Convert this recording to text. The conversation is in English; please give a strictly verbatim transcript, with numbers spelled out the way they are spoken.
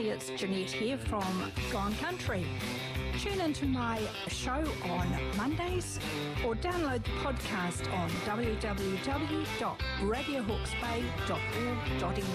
it's Jeanette here from Gone Country. Tune into my show on Mondays or download the podcast on w w w dot radio hawke's bay dot org dot n z.